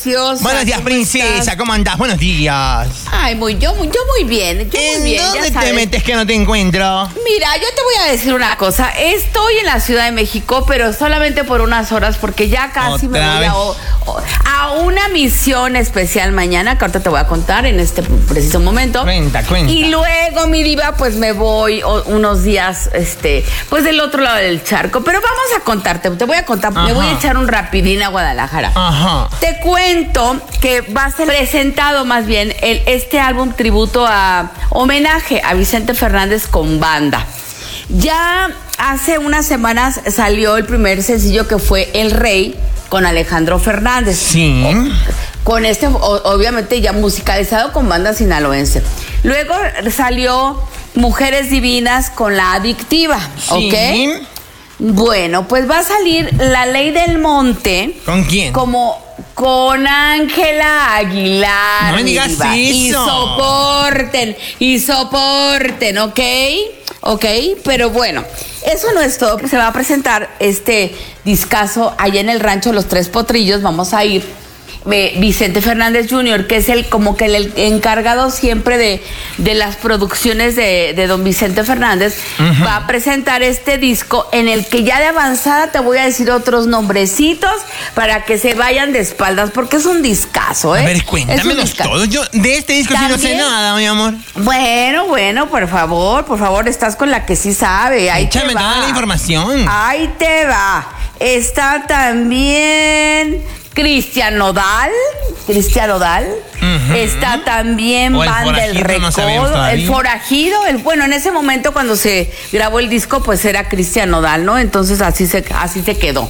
preciosa. Buenos días, princesa. ¿Cómo andás? Buenos días. Ay, yo muy bien. ¿Dónde te metes que no te encuentro? Mira, yo te voy a decir una cosa. Estoy en la Ciudad de México, pero solamente por unas horas, porque ya casi me voy a una misión especial mañana, que ahorita te voy a contar en este preciso momento. Cuenta. Y luego, mi diva, pues me voy unos días, pues del otro lado del charco. Pero vamos a contarte, te voy a contar, me voy a echar un rapidín a Guadalajara. Ajá. Te cuento que va a ser presentado más bien este álbum tributo homenaje a Vicente Fernández con banda. Ya hace unas semanas salió el primer sencillo, que fue El Rey, con Alejandro Fernández. Sí. Con obviamente ya musicalizado con banda sinaloense. Luego salió Mujeres Divinas con La Adictiva, sí. ¿Ok? Bueno, pues va a salir La Ley del Monte. ¿Con quién? Con Ángela Aguilar. No me digas eso. Y soporten, ¿ok? Ok, pero bueno, eso no es todo. Se va a presentar este discazo allá en el rancho Los Tres Potrillos. Vamos a ir. Vicente Fernández Jr., que es el encargado siempre de las producciones de don Vicente Fernández, va a presentar este disco en el que ya de avanzada te voy a decir otros nombrecitos para que se vayan de espaldas, porque es un discazo, ¿eh? A ver, cuéntamelos todo. Yo de este disco sí no sé nada, mi amor. Bueno, por favor, estás con la que sí sabe. Ahí échame toda la información. Ahí te va. Está también Cristian Nodal. Está también Van del Recodo, El Forajido. Bueno, en ese momento cuando se grabó el disco, pues era Cristian Nodal, ¿no? Entonces así se quedó.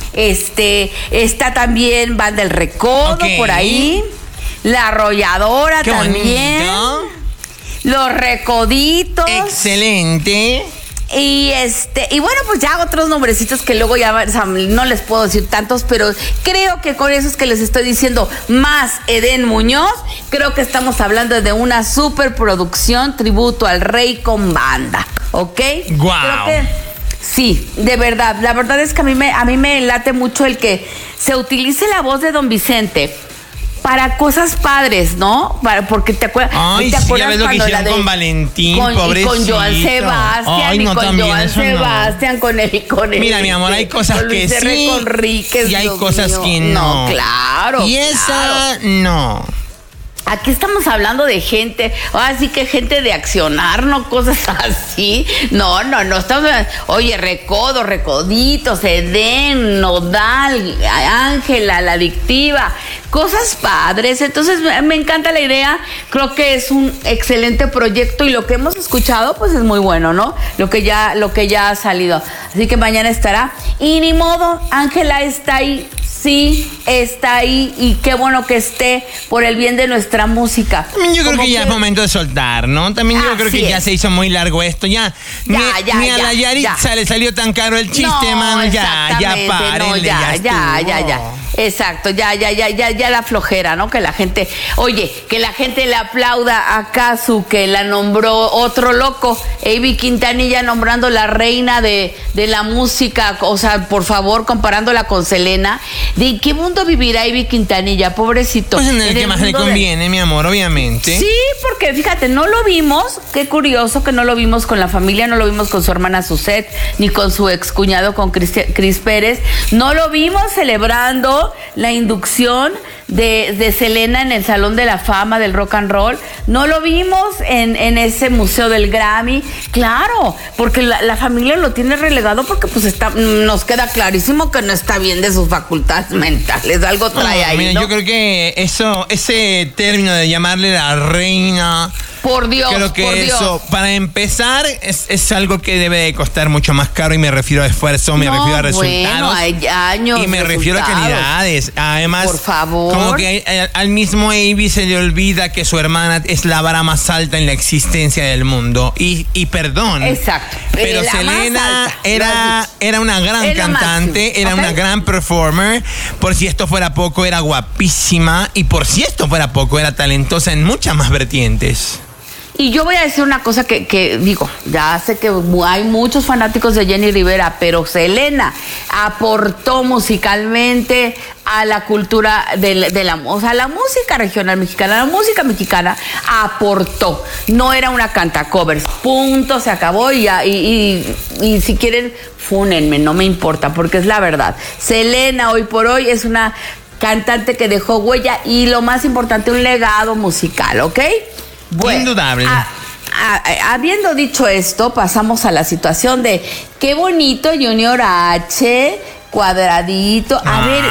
Está también Van del Recodo, por ahí. La Arrolladora. Qué también. Bonito. Los Recoditos. Excelente. Y bueno, pues ya otros nombrecitos que luego ya no les puedo decir tantos, pero creo que con esos que les estoy diciendo, más Edén Muñoz, creo que estamos hablando de una superproducción tributo al rey con banda, ¿ok? ¡Guau! Creo que sí, de verdad. La verdad es que a mí me late mucho el que se utilice la voz de don Vicente para cosas padres, ¿no? Porque te acuerdas. Ay, ¿te acuerdas ya ves lo que hicieron con Valentín, pobrecito? Con Joan Sebastián. Ay, no, con Joan Sebastián, no. con él. Mira, mi amor, hay cosas que sí. Conríquez, y hay cosas que no. No, claro. Y esa no. Aquí estamos hablando de gente, así que gente de accionar, no cosas así. No, estamos hablando, oye, Recoditos, Edén, Nodal, Ángela, La Adictiva, cosas padres. Entonces me encanta la idea, creo que es un excelente proyecto y lo que hemos escuchado pues es muy bueno, ¿no? Lo que ya ha salido. Así que mañana estará. Y ni modo, Ángela está ahí. Sí, está ahí y qué bueno que esté por el bien de nuestra música. También yo creo que ya es momento de soltar, ¿no? También yo creo que ya se hizo muy largo esto. Ni a la Yaritza le salió tan caro el chiste, man. Ya párenle, ya. Exacto, ya la flojera, ¿no? Que la gente le aplauda a Casu, que la nombró otro loco, Ivy Quintanilla nombrando la reina de la música, o sea, por favor, comparándola con Selena. ¿De qué mundo vivirá Ivy Quintanilla? Pobrecito. Pues en el que más le conviene, mi amor, obviamente. Sí, porque fíjate, no lo vimos, qué curioso que no lo vimos con la familia, no lo vimos con su hermana Suzette, ni con su excuñado, con Cris Pérez, no lo vimos celebrando la inducción de Selena en el Salón de la Fama del Rock and Roll, no lo vimos en ese museo del Grammy, claro, porque la familia lo tiene relegado porque pues nos queda clarísimo que no está bien de sus facultades mentales, algo trae ahí, mira, ¿no? Yo creo que ese término de llamarle la reina, por Dios, creo que eso, para empezar, es algo que debe de costar mucho más caro, y me refiero a esfuerzo, me refiero a resultados. Hay años y me refiero a calidades. Además, por favor, como que al mismo Ivy se le olvida que su hermana es la vara más alta en la existencia del mundo. Y perdón. Exacto. Pero Selena era una gran cantante, era una gran performer. Por si esto fuera poco, era guapísima. Y por si esto fuera poco, era talentosa en muchas más vertientes. Y yo voy a decir una cosa que digo, ya sé que hay muchos fanáticos de Jenny Rivera, pero Selena aportó musicalmente a la cultura de la música regional mexicana. La música mexicana aportó, no era una canta covers, punto, se acabó y si quieren, fúnenme, no me importa, porque es la verdad. Selena hoy por hoy es una cantante que dejó huella y lo más importante, un legado musical, ¿ok? Bueno, indudable. Habiendo dicho esto, pasamos a la situación de qué bonito Junior H, cuadradito. A ver,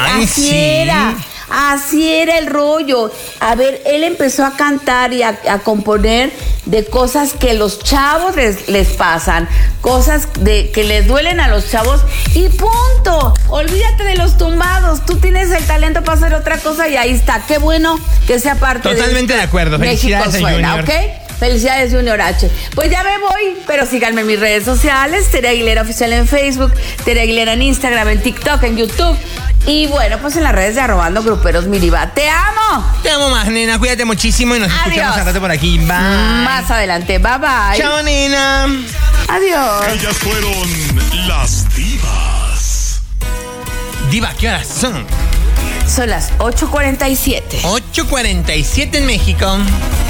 así era el rollo. A ver, él empezó a cantar y a componer de cosas que los chavos les pasan, cosas que les duelen a los chavos y punto. Olvídate de los tumbados. Tú tienes el talento para hacer otra cosa y ahí está. Qué bueno que sea parte Totalmente de acuerdo. Felicidades a Junior. ¿Ok? Felicidades, Junior H. Pues ya me voy, pero síganme en mis redes sociales. Tere Aguilera Oficial en Facebook, Tere Aguilera en Instagram, en TikTok, en YouTube. Y bueno, pues en las redes de Arrobando Gruperos Mi Diva. ¡Te amo! Te amo más, nena. Cuídate muchísimo y nos escuchamos al rato por aquí. Bye. Más adelante. Bye, bye. Chao, nena. Adiós. Ellas fueron las divas. Diva, ¿qué horas son? Son las 8:47. 8:47 en México.